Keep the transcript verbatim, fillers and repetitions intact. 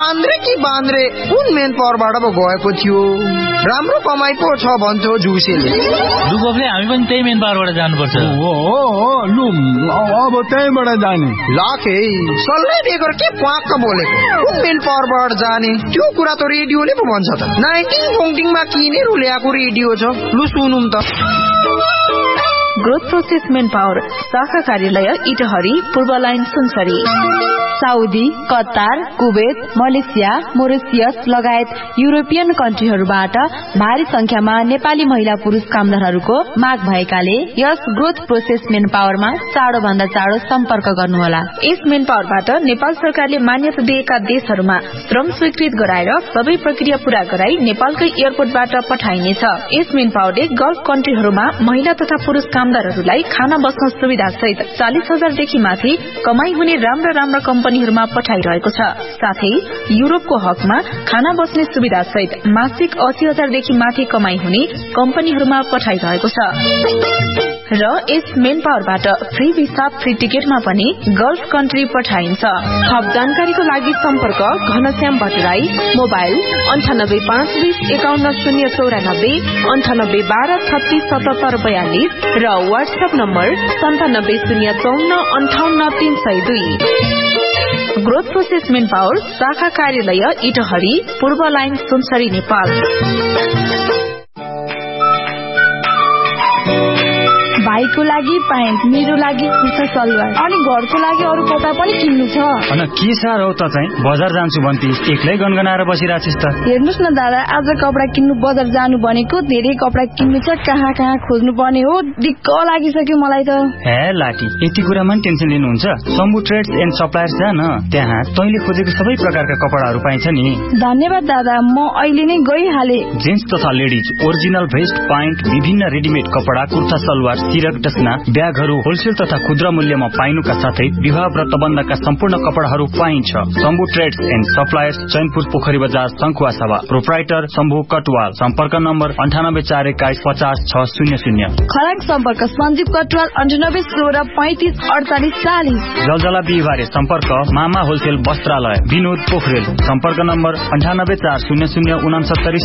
बान्द्रे कि बान्द्रे कुन मेन पावरबाट पो गएको थियो। राम्रो कमाइ पो छ भन्छौ जुसेले। दुबोफले हामी पनि त्यही मेन पावरबाट जानुपर्छ। हो हो हो लु अब त्यहीबाट जाने। लाखे सल्लाह बेगर के प्वाक्क बोलेको। कुन मेन पावरबाट जाने त्यो कुरा त रेडियोले पो भन्छ त। नाइन्टिङ फोङ्टिङमा किनेर ल्याएको रेडियो छ। लु सुनौँ त। ग्रोथ प्रोसेस मेन पावर शाखा कार्यालय इटहरी पूर्व line Sunsari. Saudi, Qatar, Kuwait, Malaysia, Mauritius लगायत युरोपियन कन्ट्रीहरूबाट भारी संख्यामा नेपाली महिला पुरुष कामदारहरूको माग भएकाले यस ग्रोथ प्रोसेस मेन पावरमा चाँडो भन्दा चाँडो सम्पर्क गर्नुहोला। यस मेन पावरबाट नेपाल सरकारले मान्यता दिएका देशहरूमा श्रम स्वीकृत गराएर सबै प्रक्रिया पूरा गराई नेपालकै एयरपोर्टबाट पठाइनेछ। यस मेन पावरले गल्फ कन्ट्रीहरूमा महिला तथा पुरुष कामदारहरूलाई खाना बस्न सुविधा सहित चालिस हजारदेखि माथि कमाई हुने राम्रा राम्रा कम्पनीहरूमा पठाइरहेको छ। साथै युरोपको हकमा खाना बस्ने सुविधा सहित मासिक अस्सी हजारदेखि माथि कमाई हुने कम्पनीहरूमा पठाइरहेको छ। र यस मेन पावरबाट फ्री भिसा फ्री टिकटमा पनि गल्फ कन्ट्री पठाइन्छ। थप जानकारीको लागि सम्पर्क घनश्याम भट्टराई, मोबाइल अन्ठानब्बे पाँच बीस एकाउन्न शून्य चौरानब्बे अन्ठानब्बे बाह्र छत्तीस सतहत्तर बयालिस र वाट्सएप नम्बर सन्तानब्बे शून्य चौन्न अन्ठाउन्न तीन सय दुई। ग्रोथ प्रोसेस मेन पावर शाखा कार्यालय इटहरी पूर्व लाइन सुनसरी नेपाल। भाइको लागि प्यान्ट, मेरो लागि कुर्ता सलवार अनि घरको लागि अरू कपडा पनि किन्नु छ। अन के साह्रो हो त चाहिँ बजार जान्छु भन्ती एक्लै गनगनाएर बसिराछिस् त। हेर्नुस् न दादा, आज कपडा किन्नु बजार जानु भनेको धेरै कपडा किन्नु छ, कहाँ कहाँ खोज्नु पर्ने हो, दिक्क लागिसक्यो मलाई त। हे लाटी, यति कुरामा नि टेन्सन लिनुहुन्छ? शम्भु ट्रेड्स एन्ड सप्लायर्स जा न, त्यहाँ तैँले खोजेको सबै प्रकारका कपडाहरू पाइन्छ नि। धन्यवाद दादा, म अहिले नै गइहाले। जेन्ट्स तथा लेडिज ओरिजिनल भेस्ट, प्यान्ट, विभिन्न रेडिमेड कपडा, कुर्ता सलवार, सिरक, डसना, ब्यागहरू होलसेल तथा खुद्रा मूल्यमा पाइनुका साथै विवाह व्रतबन्धका सम्पूर्ण कपडाहरू पाइन्छ। Shambhu trades and suppliers, Chainpur पोखरी बजार, शंखुवासभा। प्रोप्राइटर शम्भु कटवाल। सम्पर्क नम्बर अन्ठानब्बे चार एक्काइस पचास छ शून्य शून्य। खराक सम्पर्क सञ्जीव कटवाल अन्ठानब्बे सोह्र पैंतिस अडचालिस चालिस। जलजला बिहिबारे सम्पर्क मामा होलसेल वस्त्रालय, विनोद पोखरेल। सम्पर्क नम्बर अन्ठानब्बे चार शून्य शून्य उनासत्तरी